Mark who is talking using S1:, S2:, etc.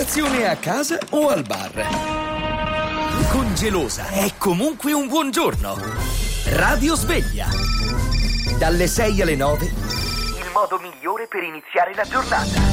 S1: Colazione a casa o al bar. Con Gelosa è comunque un buon giorno. Radio Sveglia. Dalle 6 alle 9. Il modo migliore per iniziare la giornata.